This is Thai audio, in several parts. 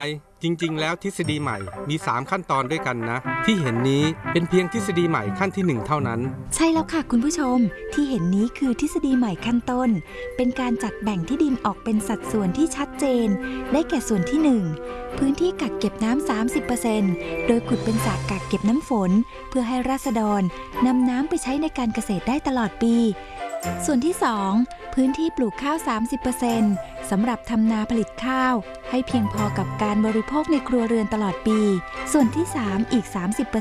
จริงๆแล้วทฤษฎีใหม่มี3ขั้นตอนด้วยกันนะที่เห็นนี้เป็นเพียงทฤษฎีใหม่ขั้นที่1เท่านั้นใช่แล้วค่ะคุณผู้ชมที่เห็นนี้คือทฤษฎีใหม่ขั้นต้นเป็นการจัดแบ่งที่ดินออกเป็นสัดส่วนที่ชัดเจนได้แก่ส่วนที่1พื้นที่กักเก็บน้ำ 30% โดยขุดเป็นสระกักเก็บน้ำฝนเพื่อให้ราษฎรนำน้ำไปใช้ในการเกษตรได้ตลอดปีส่วนที่2พื้นที่ปลูกข้าว 30% สำหรับทำนาผลิตข้าวให้เพียงพอกับการบริโภคในครัวเรือนตลอดปีส่วนที่3อีก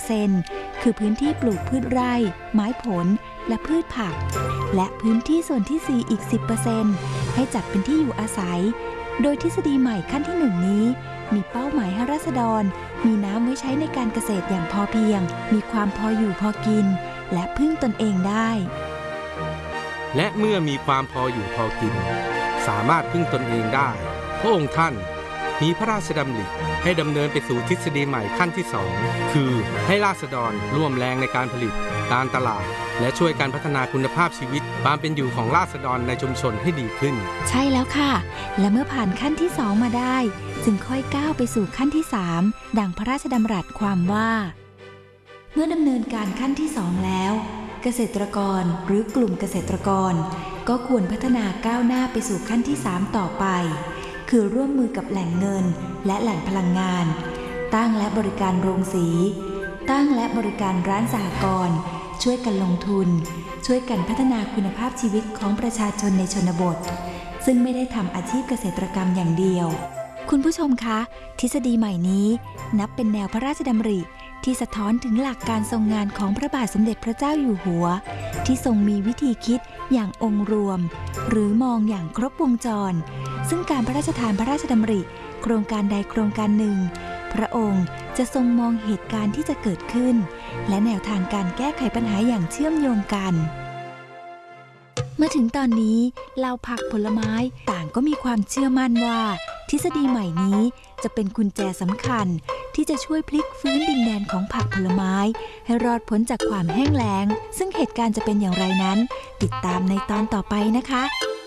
30% คือพื้นที่ปลูกพืชไร่ไม้ผลและพืชผักและพื้นที่ส่วนที่4อีก 10% ให้จัดเป็นที่อยู่อาศัยโดยทฤษฎีใหม่ขั้นที่1นี้มีเป้าหมายให้ราษฎรมีน้ำไว้ใช้ในการเกษตรอย่างพอเพียงมีความพออยู่พอกินและพึ่งตนเองได้และเมื่อมีความพออยู่พอกินสามารถพึ่งตนเองได้พระองค์ท่านมีพระราชดำริให้ดำเนินไปสู่ทฤษฎีใหม่ขั้นที่2คือให้ราษฎรร่วมแรงในการผลิตการตลาดและช่วยการพัฒนาคุณภาพชีวิตความเป็นอยู่ของราษฎรในชุมชนให้ดีขึ้นใช่แล้วค่ะและเมื่อผ่านขั้นที่2มาได้จึงค่อยก้าวไปสู่ขั้นที่3ดังพระราชดำรัสความว่าเมื่อดำเนินการขั้นที่2แล้วเกษตรกรหรือกลุ่มเกษตรกรก็ควรพัฒนาก้าวหน้าไปสู่ขั้นที่3ต่อไปคือร่วมมือกับแหล่งเงินและแหล่งพลังงานตั้งและบริการโรงสีตั้งและบริการร้านสหกรณ์ช่วยกันลงทุนช่วยกันพัฒนาคุณภาพชีวิตของประชาชนในชนบทซึ่งไม่ได้ทำอาชีพเกษตรกรรมอย่างเดียวคุณผู้ชมคะทฤษฎีใหม่นี้นับเป็นแนวพระราชดำริที่สะท้อนถึงหลักการทรงงานของพระบาทสมเด็จพระเจ้าอยู่หัวที่ทรงมีวิธีคิดอย่างองค์รวมหรือมองอย่างครบวงจรซึ่งการพระราชทานพระราชดำริโครงการใดโครงการหนึ่งพระองค์จะทรงมองเหตุการณ์ที่จะเกิดขึ้นและแนวทางการแก้ไขปัญหาอย่างเชื่อมโยงกันมาถึงตอนนี้เหล่าผักผลไม้ต่างก็มีความเชื่อมั่นว่าทฤษฎีใหม่นี้จะเป็นกุญแจสำคัญที่จะช่วยพลิกฟื้นดินแดนของผักผลไม้ให้รอดพ้นจากความแห้งแล้งซึ่งเหตุการณ์จะเป็นอย่างไรนั้นติดตามในตอนต่อไปนะคะ